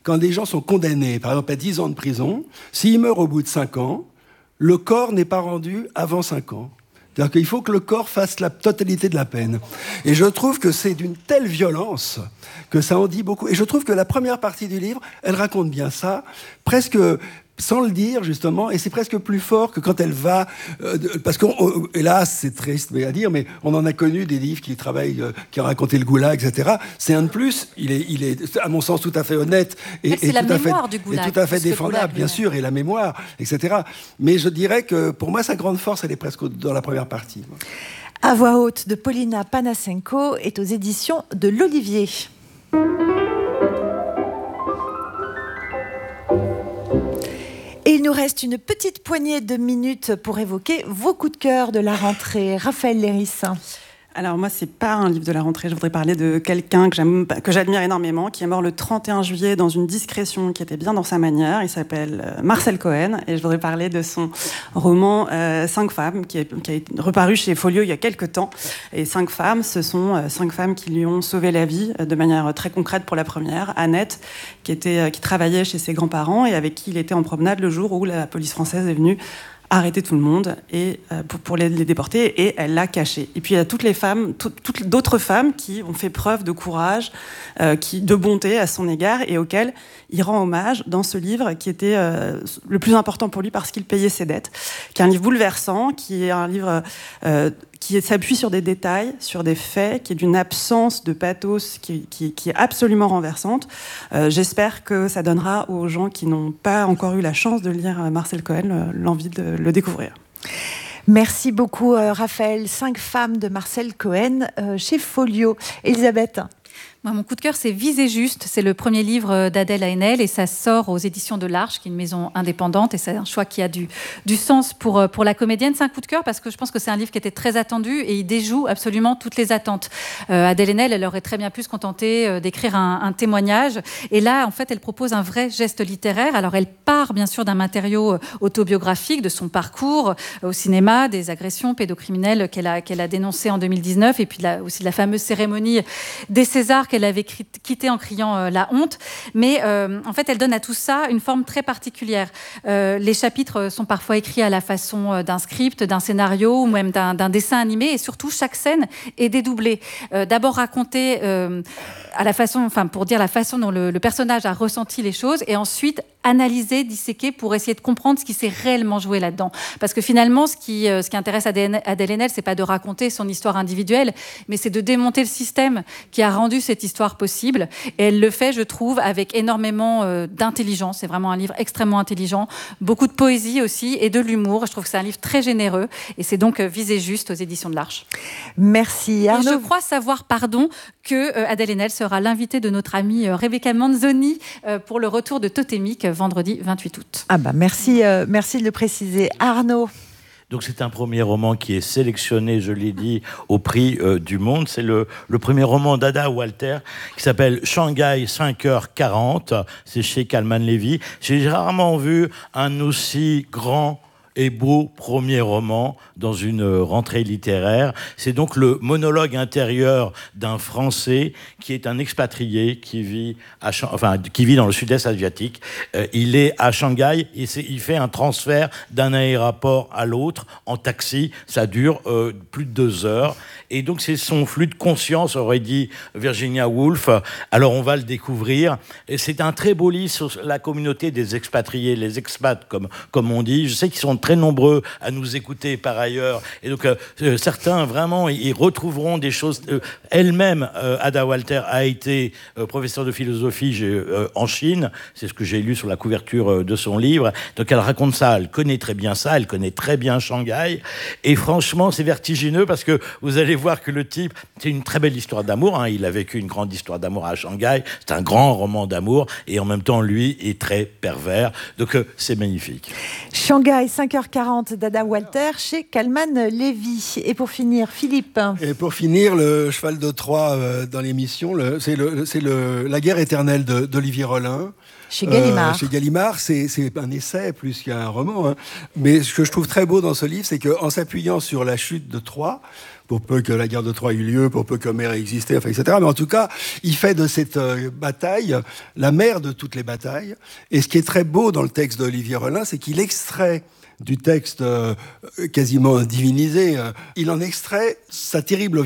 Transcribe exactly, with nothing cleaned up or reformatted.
quand des gens sont condamnés, par exemple à dix ans de prison, s'ils meurent au bout de cinq ans, le corps n'est pas rendu avant cinq ans. C'est-à-dire qu'il faut que le corps fasse la totalité de la peine. Et je trouve que c'est d'une telle violence que ça en dit beaucoup. Et je trouve que la première partie du livre, elle raconte bien ça, presque sans le dire, justement, et c'est presque plus fort que quand elle va... Euh, parce que, hélas, c'est triste à dire, mais on en a connu des livres qui travaillent, euh, qui ont raconté le goulag, et cetera. C'est un de plus, il est, il est à mon sens, tout à fait honnête et, c'est et, la tout, à mémoire fait, du goulag, et tout à fait parce que défendable, goulag, bien ouais. sûr, et la mémoire, et cetera. Mais je dirais que, pour moi, sa grande force, elle est presque dans la première partie. À voix haute de Paulina Panasenko est aux éditions de l'Olivier. Et il nous reste une petite poignée de minutes pour évoquer vos coups de cœur de la rentrée. Raphaël Léris. Alors moi, c'est pas un livre de la rentrée. Je voudrais parler de quelqu'un que j'aime, que j'admire énormément, qui est mort le trente et un juillet dans une discrétion qui était bien dans sa manière. Il s'appelle Marcel Cohen et je voudrais parler de son roman euh, Cinq femmes, qui, est, qui a été reparu chez Folio il y a quelques temps. Et Cinq femmes, ce sont euh, cinq femmes qui lui ont sauvé la vie euh, de manière très concrète pour la première. Annette, qui était, euh, qui travaillait chez ses grands-parents et avec qui il était en promenade le jour où la police française est venue arrêter tout le monde et euh, pour, pour les, les déporter, et elle l'a caché. Et puis il y a toutes les femmes, tout, toutes d'autres femmes qui ont fait preuve de courage, euh, qui, de bonté à son égard, et auxquelles il rend hommage dans ce livre qui était euh, le plus important pour lui parce qu'il payait ses dettes, qui est un livre bouleversant, qui est un livre euh, qui s'appuie sur des détails, sur des faits, qui est d'une absence de pathos qui, qui, qui est absolument renversante. Euh, j'espère que ça donnera aux gens qui n'ont pas encore eu la chance de lire Marcel Cohen l'envie de le découvrir. Merci beaucoup, euh, Raphaël. Cinq femmes de Marcel Cohen euh, chez Folio. Elisabeth. Moi, mon coup de cœur, c'est Viser juste. C'est le premier livre d'Adèle Haenel et ça sort aux éditions de l'Arche, qui est une maison indépendante, et c'est un choix qui a du, du sens pour, pour la comédienne. C'est un coup de cœur parce que je pense que c'est un livre qui était très attendu et il déjoue absolument toutes les attentes. Euh, Adèle Haenel, elle aurait très bien pu se contenter euh, d'écrire un, un témoignage. Et là, en fait, elle propose un vrai geste littéraire. Alors, elle part bien sûr d'un matériau autobiographique, de son parcours euh, au cinéma, des agressions pédocriminelles qu'elle a, qu'elle a dénoncées en deux mille dix-neuf, et puis de la, aussi de la fameuse cérémonie des Césars qu'elle avait quitté en criant euh, la honte. Mais euh, en fait, elle donne à tout ça une forme très particulière. Euh, les chapitres sont parfois écrits à la façon d'un script, d'un scénario ou même d'un, d'un dessin animé, et surtout, chaque scène est dédoublée. Euh, d'abord racontée euh, à la façon, enfin, pour dire la façon dont le, le personnage a ressenti les choses, et ensuite analyser, disséquer pour essayer de comprendre ce qui s'est réellement joué là-dedans. Parce que finalement, ce qui, euh, ce qui intéresse Adèle Haenel, c'est pas de raconter son histoire individuelle, mais c'est de démonter le système qui a rendu cette histoire possible. Et elle le fait, je trouve, avec énormément euh, d'intelligence. C'est vraiment un livre extrêmement intelligent, beaucoup de poésie aussi et de l'humour. Je trouve que c'est un livre très généreux, et c'est donc euh, Viser juste aux éditions de l'Arche. Merci Arnaud. Et je crois savoir, pardon, que euh, Adèle Haenel sera l'invitée de notre amie euh, Rebecca Manzoni euh, pour le retour de Totémique vendredi vingt-huit août. Ah bah merci, euh, merci de le préciser. Arnaud. Donc c'est un premier roman qui est sélectionné, je l'ai dit, au prix euh, du Monde. C'est le, le premier roman d'Ada Walter qui s'appelle Shanghai cinq heures quarante. C'est chez Kalman Levy. J'ai rarement vu un aussi grand et beau premier roman dans une rentrée littéraire. C'est donc le monologue intérieur d'un Français qui est un expatrié qui vit, à, enfin, qui vit dans le sud-est asiatique. Euh, il est à Shanghai et c'est, il fait un transfert d'un aéroport à l'autre en taxi. Ça dure euh, plus de deux heures. Et donc c'est son flux de conscience, aurait dit Virginia Woolf. Alors on va le découvrir. Et c'est un très beau livre sur la communauté des expatriés, les expats comme, comme on dit. Je sais qu'ils sont très nombreux à nous écouter par ailleurs. Et donc euh, certains vraiment ils retrouveront des choses. Euh, elle-même, euh, Ada Walter a été euh, professeure de philosophie euh, en Chine. C'est ce que j'ai lu sur la couverture euh, de son livre. Donc elle raconte ça. Elle connaît très bien ça. Elle connaît très bien Shanghai. Et franchement c'est vertigineux parce que vous allez voir que le type, c'est une très belle histoire d'amour, hein. Il a vécu une grande histoire d'amour à Shanghai, c'est un grand roman d'amour, et en même temps, lui, est très pervers. Donc, euh, c'est magnifique. Shanghai, cinq heures quarante, d'Ada Walter, chez Kalman Levy. Et pour finir, Philippe. Et pour finir, le cheval de Troie euh, dans l'émission, le, c'est, le, c'est le, La guerre éternelle de, d'Olivier Rollin. Chez Gallimard. Euh, chez Gallimard, c'est, c'est un essai plus qu'un roman. Hein. Mais ce que je trouve très beau dans ce livre, c'est qu'en s'appuyant sur la chute de Troie, pour peu que la guerre de Troie ait eu lieu, pour peu qu'Homère ait existé, enfin, et cetera. Mais en tout cas, il fait de cette euh, bataille la mère de toutes les batailles. Et ce qui est très beau dans le texte d'Olivier Relin, c'est qu'il extrait du texte euh, quasiment divinisé, euh, il en extrait sa terrible